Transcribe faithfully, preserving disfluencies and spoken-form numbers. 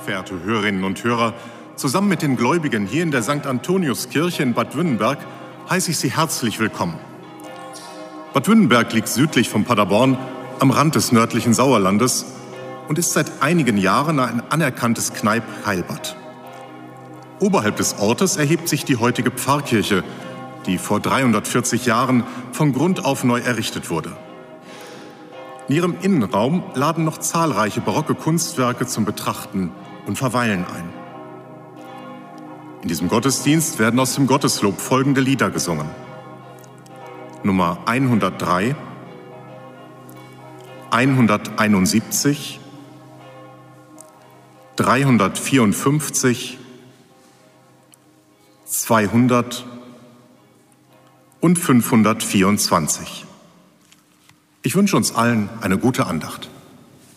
verehrte Hörerinnen und Hörer, zusammen mit den Gläubigen hier in der Sankt Antoniuskirche in Bad Wünnenberg heiße ich Sie herzlich willkommen. Bad Wünnenberg liegt südlich von Paderborn am Rand des nördlichen Sauerlandes und ist seit einigen Jahren ein anerkanntes Kneipp-Heilbad. Oberhalb des Ortes erhebt sich die heutige Pfarrkirche, die vor dreihundertvierzig Jahren von Grund auf neu errichtet wurde. In ihrem Innenraum laden noch zahlreiche barocke Kunstwerke zum Betrachten und Verweilen ein. In diesem Gottesdienst werden aus dem Gotteslob folgende Lieder gesungen: Nummer hundertdrei, hunderteinundsiebzig, dreihundertvierundfünfzig, zweihundert und fünfhundertvierundzwanzig. Ich wünsche uns allen eine gute Andacht.